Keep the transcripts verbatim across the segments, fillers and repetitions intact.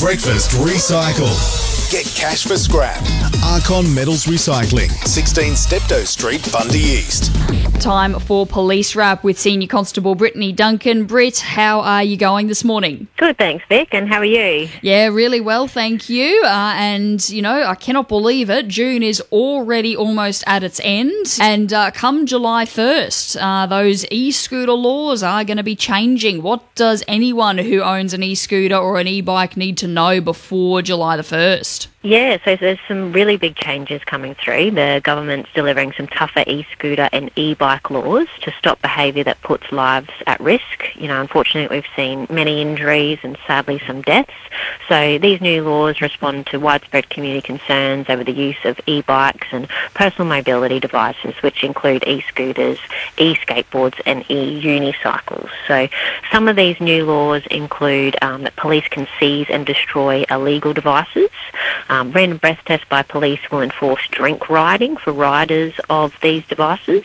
Breakfast Recycle. Get cash for scrap. Archon Metals Recycling, sixteen Steptoe Street, Bundy East. Time for Police Wrap with Senior Constable Brittany Duncan. Britt, how are you going this morning? Good, thanks, Vic. And how are you? Yeah, really well, thank you. Uh, and, you know, I cannot believe it. June is already almost at its end. And uh, come July first, uh, those e-scooter laws are going to be changing. What does anyone who owns an e-scooter or an e-bike need to know before July the first? Yeah, so there's some really big changes coming through. The government's delivering some tougher e-scooter and e-bike laws to stop behaviour that puts lives at risk. You know, unfortunately, we've seen many injuries and sadly some deaths. So these new laws respond to widespread community concerns over the use of e-bikes and personal mobility devices, which include e-scooters, e-skateboards and e-unicycles. So some of these new laws include um, that police can seize and destroy illegal devices. Um, random breath tests by police will enforce drink riding for riders of these devices.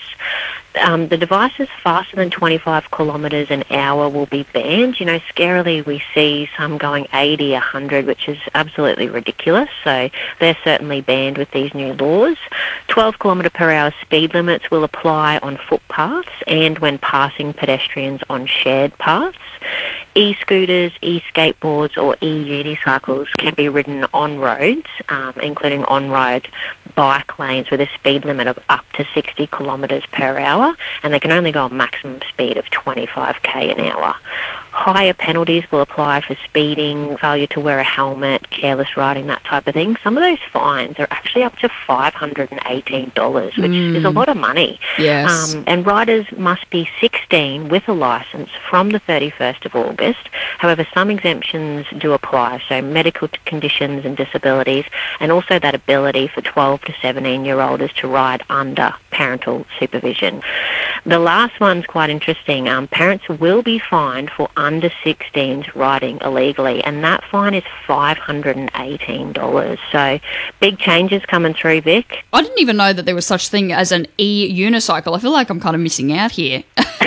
Um, the devices faster than twenty-five kilometres an hour will be banned. You know, scarily we see some going eighty, one hundred, which is absolutely ridiculous. So they're certainly banned with these new laws. twelve kilometre per hour speed limits will apply on footpaths and when passing pedestrians on shared paths. E-scooters, e-skateboards or e-unicycles can be ridden on roads, um, including on-road bike lanes with a speed limit of up to sixty kilometres per hour, and they can only go a maximum speed of twenty-five k an hour. Higher penalties will apply for speeding, failure to wear a helmet, careless riding, that type of thing. Some of those fines are actually up to five hundred eighteen dollars, which mm. is a lot of money. Yes. Um, and riders must be sixteen with a licence from the thirty-first of August. However, some exemptions do apply, so medical conditions and disabilities, and also that ability for twelve to seventeen-year-olds to ride under parental supervision. The last one's quite interesting. Um, parents will be fined for under sixteens riding illegally, and that fine is five hundred eighteen dollars. So big changes coming through, Vic. I didn't even know that there was such thing as an e-unicycle. I feel like I'm kind of missing out here.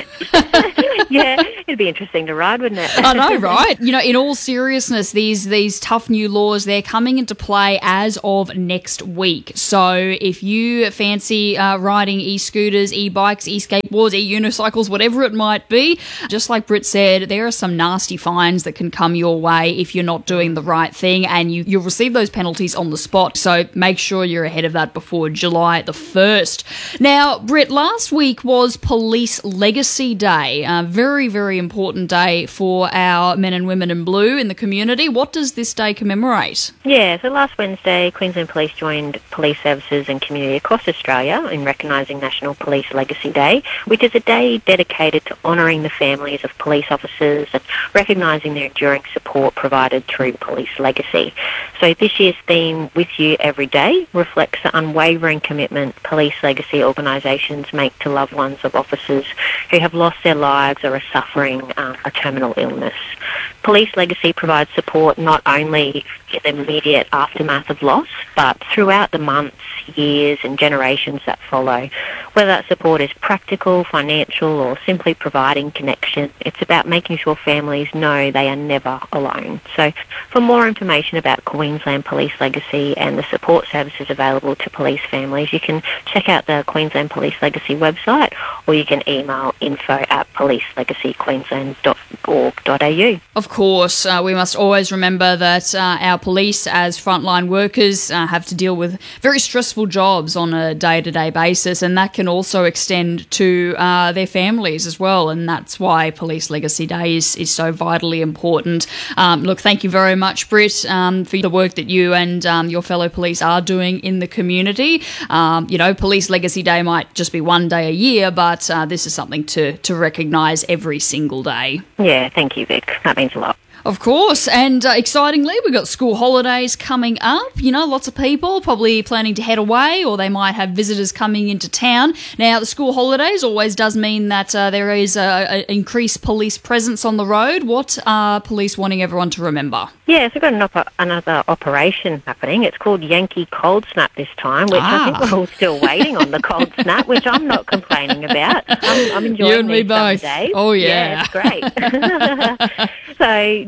Yeah, it'd be interesting to ride, wouldn't it? I know, right? You know, in all seriousness, these these tough new laws, they're coming into play as of next week. So if you fancy uh, riding e-scooters, e-bikes, e-skateboards, e-unicycles, whatever it might be, just like Britt said, there are some nasty fines that can come your way if you're not doing the right thing, and you, you'll receive those penalties on the spot. So make sure you're ahead of that before July the first. Now, Britt, last week was Police Legacy Day. Uh, very, very important day for our men and women in blue in the community. What does this day commemorate? Yeah, so last Wednesday, Queensland Police joined police services and community across Australia in recognising National Police Legacy Day, which is a day dedicated to honouring the families of police officers and recognising their enduring support provided through police legacy. So this year's theme, With You Every Day, reflects the unwavering commitment police legacy organisations make to loved ones of officers who have lost their lives or are suffering um, a terminal illness. Police Legacy provides support not only in the immediate aftermath of loss, but throughout the months, years and generations that follow. Whether that support is practical, financial or simply providing connection, it's about making sure families know they are never alone. So for more information about Queensland Police Legacy and the support services available to police families, you can check out the Queensland Police Legacy website, or you can email info at police legacy queensland dot org dot a u. Of course, uh, we must always remember that uh, our police as frontline workers uh, have to deal with very stressful jobs on a day-to-day basis, and that can also extend to uh, their families as well, and that's why Police Legacy Day is, is so vitally important. Um, look, thank you very much, Britt, um, for the work that you and um, your fellow police are doing in the community. Um, you know, Police Legacy Day might just be one day a year, but uh, this is something to, to recognise every single day. Yeah, thank you, Vic. That means a lot. Of course, and uh, excitingly, we've got school holidays coming up. You know, lots of people probably planning to head away, or they might have visitors coming into town. Now, the school holidays always does mean that uh, there is an increased police presence on the road. What are police wanting everyone to remember? Yeah, so we've got an op- another operation happening. It's called Yankee Cold Snap this time, which ah. I think we're all still waiting on the cold snap, which I'm not complaining about. I'm, I'm enjoying you and me these both. days. Oh, yeah. Yeah, it's great. So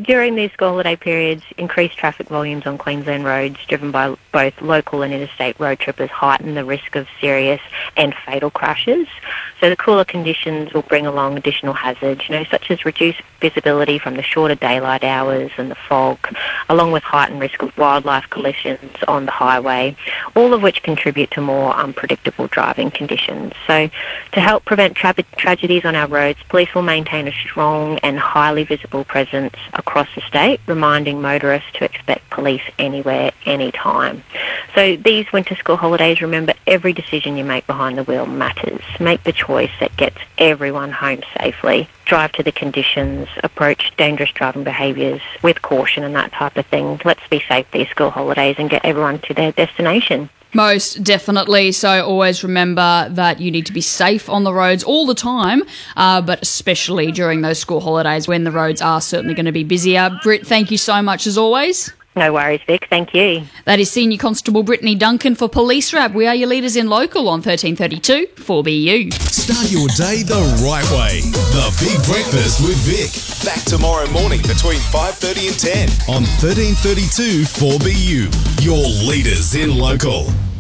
during these school holiday periods, increased traffic volumes on Queensland roads driven by both local and interstate road trippers heighten the risk of serious and fatal crashes. So the cooler conditions will bring along additional hazards, you know, such as reduced visibility from the shorter daylight hours and the fog, along with heightened risk of wildlife collisions on the highway, all of which contribute to more unpredictable driving conditions. So to help prevent tra- tragedies on our roads, police will maintain a strong and highly visible presence across the state, reminding motorists to expect police anywhere, anytime. So these winter school holidays, remember, every decision you make behind the wheel matters. Make the choice that gets everyone home safely. Drive to the conditions, approach dangerous driving behaviours with caution and that type of thing. Let's be safe these school holidays and get everyone to their destination. Most definitely. So always remember that you need to be safe on the roads all the time, uh, but especially during those school holidays when the roads are certainly going to be busier. Britt, thank you so much as always. No worries, Vic. Thank you. That is Senior Constable Brittany Duncan for Police Wrap. We are your leaders in local on thirteen thirty-two four B U. Start your day the right way. The Big Breakfast with Vic. Back tomorrow morning between five thirty and ten on thirteen thirty-two four B U. Your leaders in local.